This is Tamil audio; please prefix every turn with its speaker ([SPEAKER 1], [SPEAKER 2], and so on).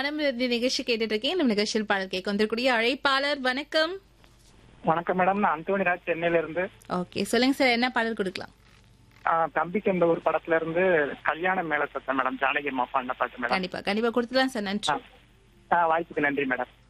[SPEAKER 1] மனம் விரும்பி நிகழ்ச்சி கேட்டுட்டு இருக்கேன். இந்த நிகழ்ச்சியில் பாடல் கேட்க வந்திருக்கூடிய அழைப்பாளர் வணக்கம்.
[SPEAKER 2] வணக்கம் மேடம், நான் அந்தோணி ராஜ், சென்னையில இருந்து.
[SPEAKER 1] ஓகே, சொல்லுங்க சார், என்ன பாடல் கொடுக்கலாம்?
[SPEAKER 2] தம்பிக்கு இந்த ஒரு படத்துல இருந்து கல்யாணம் மேல சத்தம் மேடம், ஜானகி அம்மா பாடின பாட்டு மேடம்.
[SPEAKER 1] கண்டிப்பா கண்டிப்பா கொடுத்துலாம் சார். நன்றி.
[SPEAKER 2] வாய்ப்புக்கு நன்றி மேடம்.